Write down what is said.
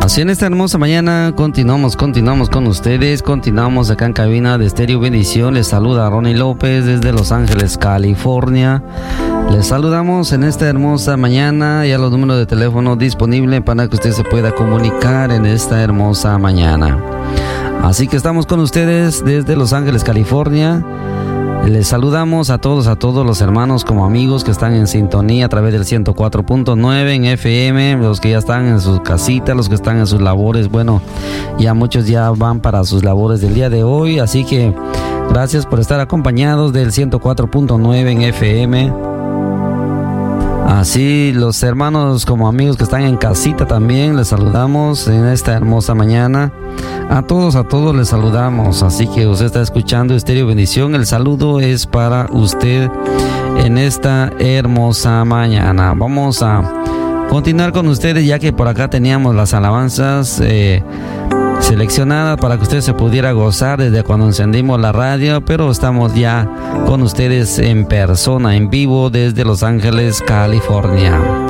Así en esta hermosa mañana continuamos con ustedes, continuamos acá en cabina de Estéreo Bendición. Les saluda Ronnie López desde Los Ángeles, California. Les saludamos en esta hermosa mañana, ya los números de teléfono disponibles para que usted se pueda comunicar en esta hermosa mañana. Así que estamos con ustedes desde Los Ángeles, California. Les saludamos a todos los hermanos como amigos que están en sintonía a través del 104.9 en FM, los que ya están en sus casitas, los que están en sus labores. Bueno, ya muchos ya van para sus labores del día de hoy, así que gracias por estar acompañados del 104.9 en FM. Así los hermanos como amigos que están en casita también les saludamos en esta hermosa mañana. A todos les saludamos. Así que usted está escuchando Estéreo Bendición. El saludo es para usted en esta hermosa mañana. Vamos a continuar con ustedes, ya que por acá teníamos las alabanzas seleccionadas para que usted se pudiera gozar desde cuando encendimos la radio, pero estamos ya con ustedes en persona, en vivo desde Los Ángeles, California.